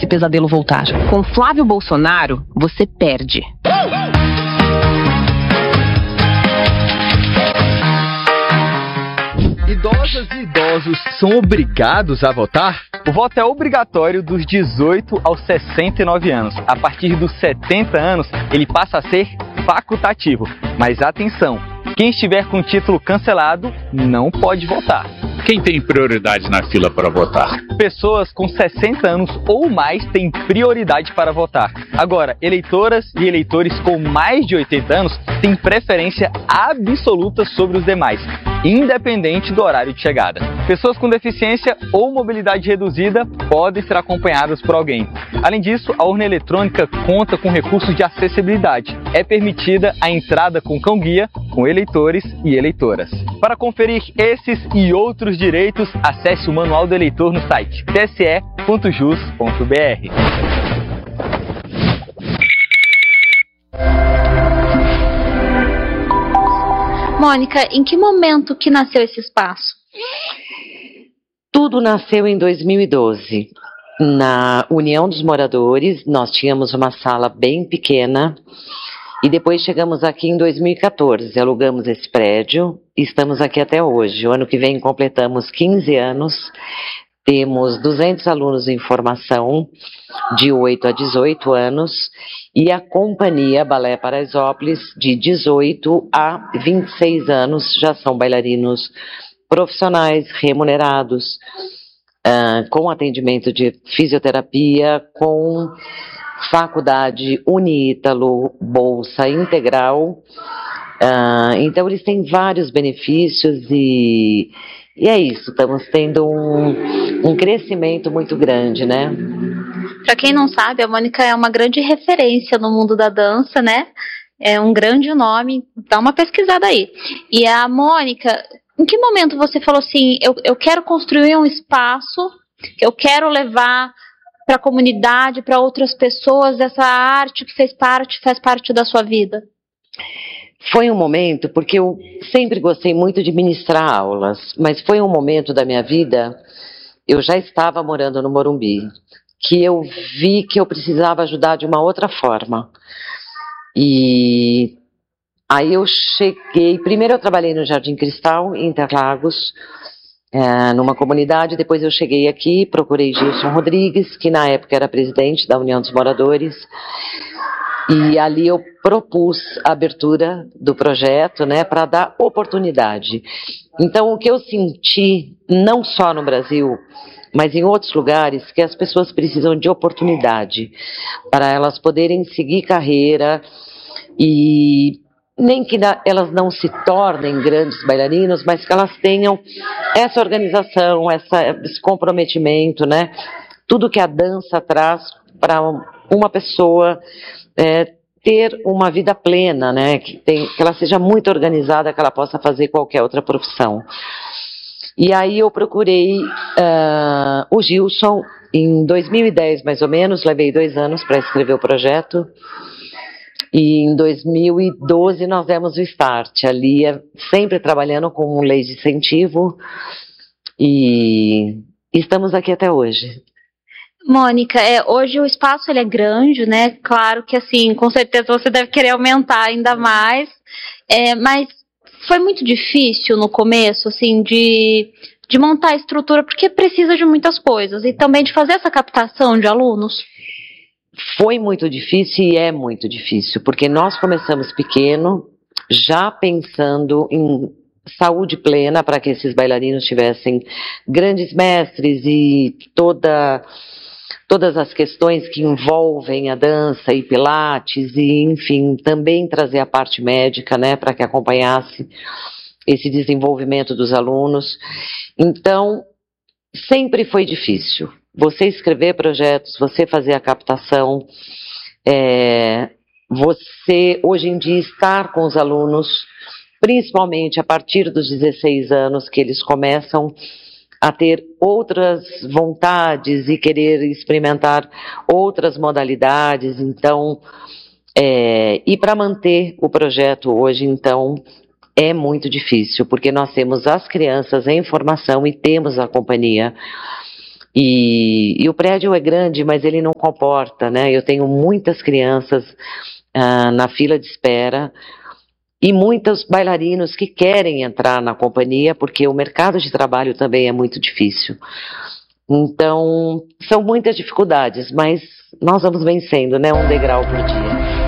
esse pesadelo voltar. Com Flávio Bolsonaro, você perde. Idosas e idosos são obrigados a votar? O voto é obrigatório dos 18 aos 69 anos. A partir dos 70 anos, ele passa a ser facultativo. Mas atenção, quem estiver com o título cancelado não pode votar. Quem tem prioridade na fila para votar? Pessoas com 60 anos ou mais têm prioridade para votar. Agora, eleitoras e eleitores com mais de 80 anos têm preferência absoluta sobre os demais, independente do horário de chegada. Pessoas com deficiência ou mobilidade reduzida podem ser acompanhadas por alguém. Além disso, a urna eletrônica conta com recursos de acessibilidade. É permitida a entrada com cão-guia, com eleitores e eleitoras. Para conferir esses e outros direitos, acesse o Manual do Eleitor no site tse.jus.br. Mônica, em que momento que nasceu esse espaço? Tudo nasceu em 2012. Na União dos Moradores, nós tínhamos uma sala bem pequena e depois chegamos aqui em 2014, alugamos esse prédio e estamos aqui até hoje. O ano que vem completamos 15 anos, temos 200 alunos em formação de 8 a 18 anos e a companhia Balé Paraisópolis de 18 a 26 anos já são bailarinos profissionais, remunerados, com atendimento de fisioterapia, com faculdade Unítalo, bolsa integral. Então eles têm vários benefícios e é isso, estamos tendo um crescimento muito grande, né? Para quem não sabe, a Mônica é uma grande referência no mundo da dança, né? É um grande nome, dá uma pesquisada aí. E a Mônica, em que momento você falou assim, eu quero construir um espaço, eu quero levar para a comunidade, para outras pessoas, essa arte que faz parte da sua vida? Foi um momento, porque eu sempre gostei muito de ministrar aulas, mas foi um momento da minha vida, eu já estava morando no Morumbi, que eu vi que eu precisava ajudar de uma outra forma. E aí eu cheguei, primeiro eu trabalhei no Jardim Cristal, em Interlagos, numa comunidade, depois eu cheguei aqui, procurei Gilson Rodrigues, que na época era presidente da União dos Moradores, e ali eu propus a abertura do projeto, né, para dar oportunidade. Então o que eu senti, não só no Brasil, mas em outros lugares, que as pessoas precisam de oportunidade para elas poderem seguir carreira e nem que elas não se tornem grandes bailarinos, mas que elas tenham essa organização, esse comprometimento, né? Tudo que a dança traz para uma pessoa ter uma vida plena, né? Que ela seja muito organizada, que ela possa fazer qualquer outra profissão. E aí eu procurei o Gilson em 2010, mais ou menos, levei 2 anos para escrever o projeto. E em 2012 nós demos o start, ali sempre trabalhando com lei de incentivo e estamos aqui até hoje. Mônica, hoje o espaço ele é grande, né? Claro que assim, com certeza você deve querer aumentar ainda mais, mas foi muito difícil no começo, assim, de montar a estrutura, porque precisa de muitas coisas e também de fazer essa captação de alunos. Foi muito difícil e é muito difícil, porque nós começamos pequeno, já pensando em saúde plena para que esses bailarinos tivessem grandes mestres e todas as questões que envolvem a dança e pilates e, enfim, também trazer a parte médica, né, para que acompanhasse esse desenvolvimento dos alunos. Então, sempre foi difícil. Você escrever projetos, você fazer a captação, você hoje em dia estar com os alunos, principalmente a partir dos 16 anos que eles começam a ter outras vontades e querer experimentar outras modalidades, então, e para manter o projeto hoje, então, é muito difícil, porque nós temos as crianças em formação e temos a companhia. E o prédio é grande, mas ele não comporta, né? Eu tenho muitas crianças na fila de espera e muitos bailarinos que querem entrar na companhia, porque o mercado de trabalho também é muito difícil. Então, são muitas dificuldades, mas nós vamos vencendo, né? Um degrau por dia.